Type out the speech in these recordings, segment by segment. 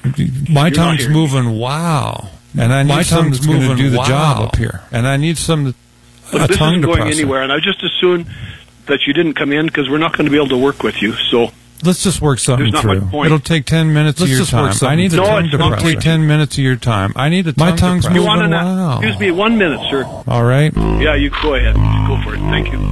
My tongue's moving. Wow. And I need my tongue's moving to do the job up here. And I need some But this tongue isn't going depressor. anywhere, and I just assume that you didn't come in because we're not going to be able to work with you. So let's just work something there's not through. much point. It'll take 10 minutes of your time. I need a tongue depressor. It'll take 10 minutes of your time. I need a tongue depressor. My tongue's moving. Wow. Excuse me, 1 minute, sir. All right. Yeah, you go ahead. Go for it. Thank you.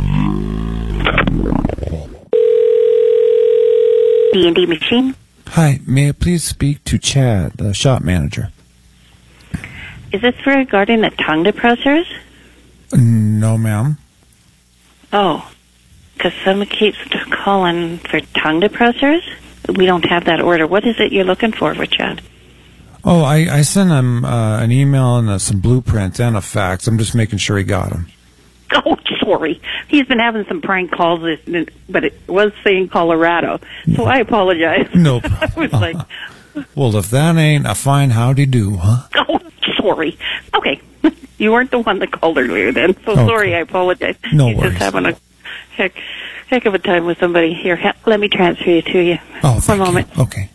D&D machine. Hi, may I please speak to Chad, the shop manager? Is this regarding the tongue depressors? No, ma'am. Oh, because someone keeps calling for tongue depressors? We don't have that order. What is it you're looking for, Chad? Oh, I sent him an email and some blueprints and a fax. I'm just making sure he got them. Oh, sorry. He's been having some prank calls, but it was saying Colorado. So I apologize. No problem. I was like... Well, if that ain't a fine howdy-do, huh? Oh, sorry. Okay. You weren't the one that called earlier then. So okay. Sorry, I apologize. No He's worries. just having a heck of a time with somebody. Here, let me transfer you to you. Oh, thank One moment. you. Okay.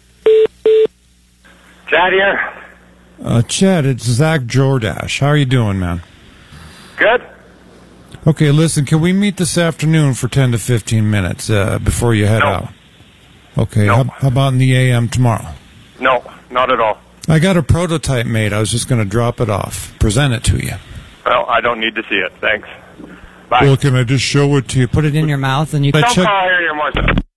Chad here. Chad, it's Zach Jordash. How are you doing, man? Good. Okay, listen, can we meet this afternoon for 10 to 15 minutes before you head out? Okay, No. how about in the AM tomorrow? No, not at all. I got a prototype made. I was just going to drop it off, present it to you. Well, I don't need to see it. Thanks. Bye. Well, can I just show it to you? Put it in your mouth and you Don't call here anymore.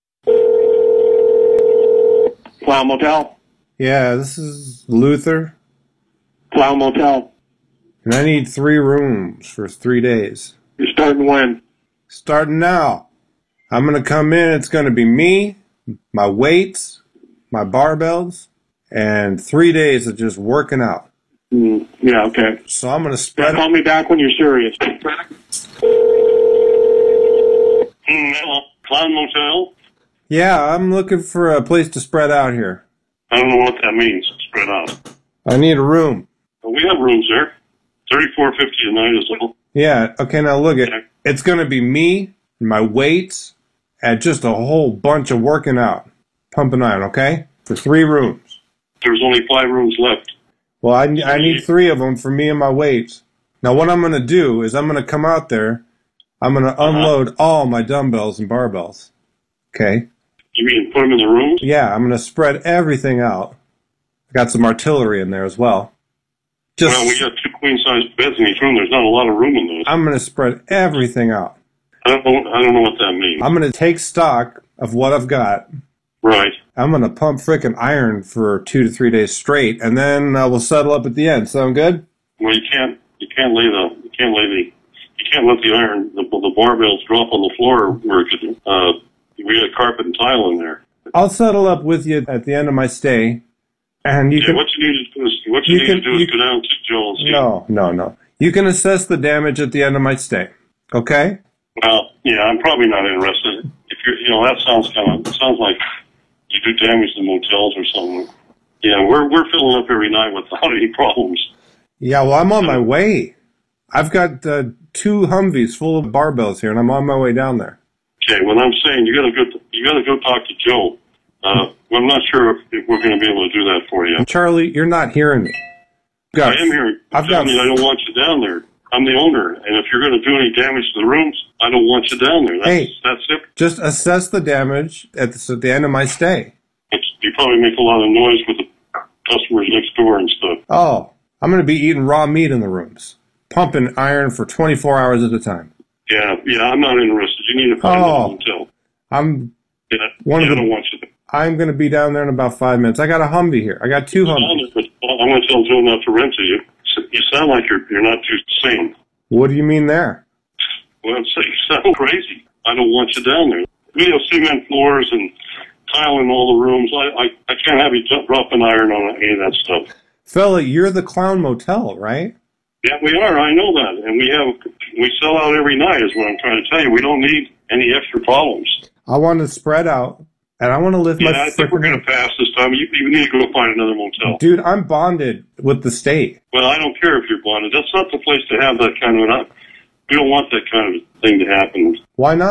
Plow Motel. Yeah, this is Luther. Plow Motel. And I need 3 rooms for 3 days. You're starting when? Starting now. I'm going to come in. It's going to be me, my weights, my barbells, and 3 days of just working out. Yeah, okay. So I'm going to spread Call me back when you're serious. Hello, Clown Motel? Yeah, I'm looking for a place to spread out here. I don't know what that means, spread out. I need a room. We have rooms there. $34.50 a night is all. Yeah, okay, now look at it's going to be me, my weights, and just a whole bunch of working out. Pumping iron, okay? For 3 rooms. There's only 5 rooms left. Well, I need 3 of them for me and my weights. Now, what I'm going to do is I'm going to come out there. I'm going to unload all my dumbbells and barbells. Okay? You mean put them in the rooms? Yeah, I'm going to spread everything out. I got some artillery in there as well. Well, we got 2 queen-sized beds in each room. There's not a lot of room in those. I'm going to spread everything out. I don't know what that means. I'm going to take stock of what I've got. Right. I'm going to pump frickin' iron for 2 to 3 days straight, and then we'll settle up at the end. Sound good? Well, you can't let the iron, the barbells drop on the floor where it could, we got carpet and tile in there. I'll settle up with you at the end of my stay, and you can. What you need to do is go down to Joe and see. No. You can assess the damage at the end of my stay. Okay? Well, yeah, I'm probably not interested. If that sounds like you do damage to motels or something. Yeah, we're filling up every night without any problems. Yeah, well, I'm on my way. I've got 2 Humvees full of barbells here, and I'm on my way down there. Okay, well, I'm saying you gotta go talk to Joe. I'm not sure if we're going to be able to do that for you. Charlie, you're not hearing me. I am hearing. I don't want you down there. I'm the owner, and if you're going to do any damage to the rooms, I don't want you down there. That's it. Just assess the damage at the end of my stay. You probably make a lot of noise with the customers next door and stuff. Oh, I'm going to be eating raw meat in the rooms, pumping iron for 24 hours at a time. Yeah, I'm not interested. You need to find a hotel. I don't want you there. I'm going to be down there in about 5 minutes. I got a Humvee here. I got 2 Humvees. I'm going to tell Joe not to rent to you. You sound like you're not too sane. What do you mean there? Well, you sound crazy. I don't want you down there. We have cement floors and tile in all the rooms. I can't have you dropping iron on any of that stuff. Fella, you're the Clown Motel, right? Yeah, we are. I know that. And we sell out every night is what I'm trying to tell you. We don't need any extra problems. I want to spread out, and I want to lift my... I think we're going to pass this time. You need to go find another motel. Dude, I'm bonded with the state. Well, I don't care if you're bonded. That's not the place to have that kind of... We don't want that kind of thing to happen. Why not?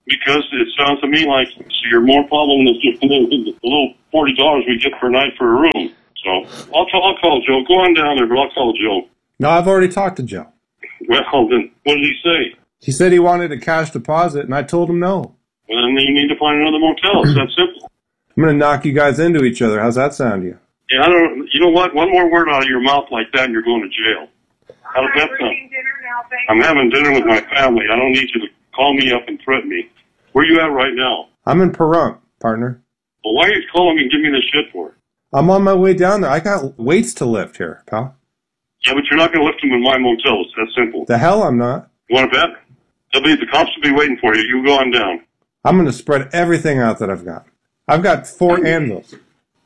Because it sounds to me like you're more problem than the little $40 we get per night for a room. So I'll call Joe. Go on down there, but I'll call Joe. No, I've already talked to Joe. Well, then what did he say? He said he wanted a cash deposit, and I told him no. Well, then you need to find another motel. It's that simple. I'm going to knock you guys into each other. How's that sound to you? Yeah, I don't. You know what? One more word out of your mouth like that, and you're going to jail. How does that sound? I'm having dinner with my family. I don't need you to call me up and threaten me. Where you at right now? I'm in Pahrump, partner. Well, why are you calling me and giving me this shit for? I'm on my way down there. I got weights to lift here, pal. Yeah, but you're not going to lift them in my motel. It's that simple. The hell I'm not. You want to bet? The cops will be waiting for you. You go on down. I'm going to spread everything out that I've got. I've got 4 anvils.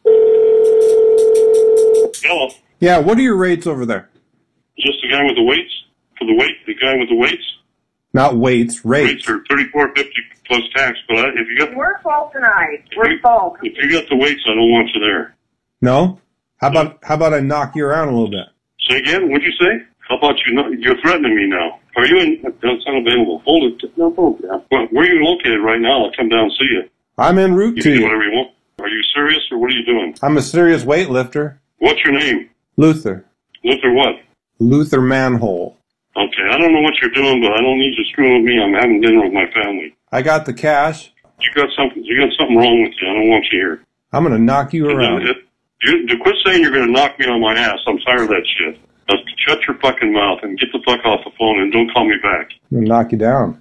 Hello. Yeah, what are your rates over there? Just the guy with the weights? For the weight? The guy with the weights? Not weights, Rates rates. are $34.50 plus tax. But if you got We're full tonight. We're full. if you got the weights, I don't want you there. No? How about I knock you around a little bit? Say again? What'd you say? How about you? You're threatening me now. Are you in? That's unavailable. Hold it. No, hold it. Where are you located right now? I'll come down and see you. I'm en route You to can do you. whatever you want. Are you serious or what are you doing? I'm a serious weightlifter. What's your name? Luther. Luther what? Luther Manhole. Okay, I don't know what you're doing, but I don't need you screwing with me. I'm having dinner with my family. I got the cash. You got something wrong with you. I don't want you here. I'm going to knock you around. Quit saying you're going to knock me on my ass. I'm tired of that shit. Now, shut your fucking mouth and get the fuck off the phone and don't call me back. I'm going to knock you down.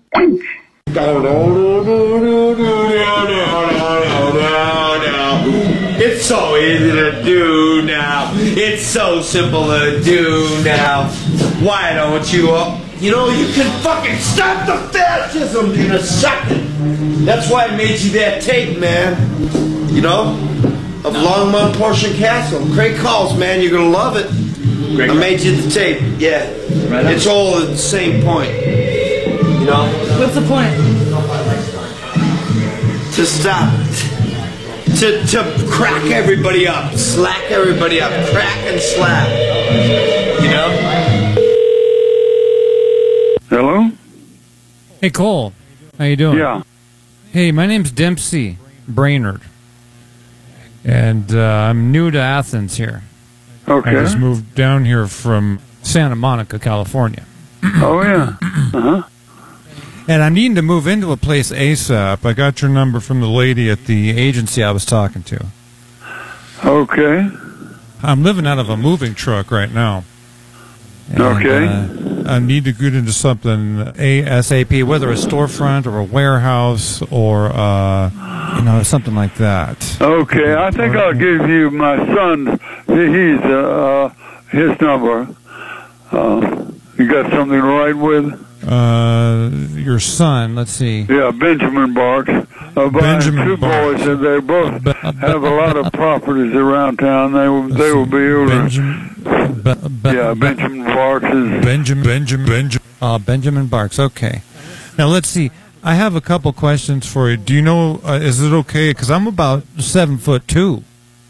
It's so easy to do now. It's so simple to do now. Why don't you you know, you can fucking stop the fascism in a second. That's why I made you that tape, man. You know? Of Longmont Portion Castle. Great calls, man. You're gonna love it. I made you the tape. Yeah. It's all at the same point. You know? What's the point? To stop. To crack everybody up. Slack everybody up. Crack and slap. You know? Hello? Hey, Cole. How you doing? Yeah. Hey, my name's Dempsey Brainerd. And I'm new to Athens here. Okay. I just moved down here from Santa Monica, California. Oh, yeah. Uh-huh. And I'm needing to move into a place ASAP. I got your number from the lady at the agency I was talking to. Okay. I'm living out of a moving truck right now. And, Okay. I need to get into something ASAP, whether a storefront or a warehouse or, something like that. Okay, I think I'll give you my son's, his number. You got something to write with? Your son, let's see. Yeah, Benjamin Barks. Benjamin two Barks. boys, and they both have a lot of properties around town. They will be able to. Benjamin Barks is. Benjamin Barks. Okay. Now let's see. I have a couple questions for you. Do you know? Is it okay? Because I'm about 7'2".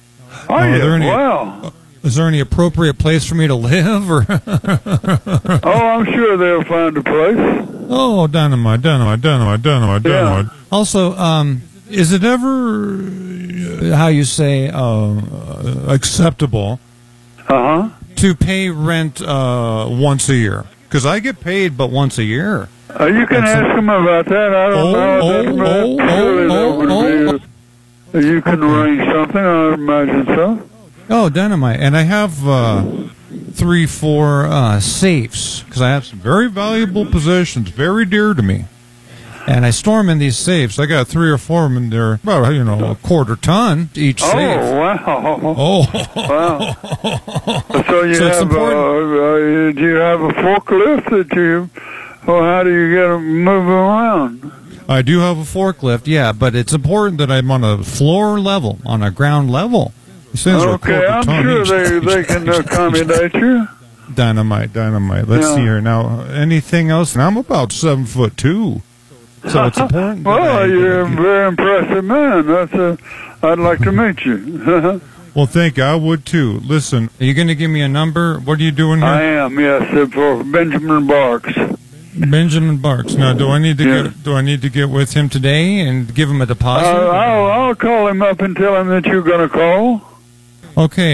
Wow. Is there any appropriate place for me to live? Or I'm sure they'll find a place. Oh, dynamite. Yeah. Also, is it ever, how you say, acceptable to pay rent once a year? Because I get paid but once a year. You can ask them about that. I don't know. You can arrange something, I imagine so. Oh, dynamite. And I have 3-4 safes, because I have some very valuable possessions, very dear to me. And I store them in these safes. I got 3 or 4 of them, and they're about, a quarter ton each safe. Oh, wow. Oh. Wow. So you have, do you have a forklift that you, or how do you get them moving around? I do have a forklift, yeah, but it's important that I'm on a floor level, on a ground level. Okay, I'm sure they can accommodate you. Dynamite. Let's see here. Now, anything else? And I'm about 7'2". So it's important. Well, you're a very impressive man. I'd like to meet you. Well, thank you. I would too. Listen, are you going to give me a number? What are you doing here? I am, yes, for Benjamin Barks. Benjamin Barks. Now, do I need to get with him today and give him a deposit? I'll call him up and tell him that you're going to call. Okay.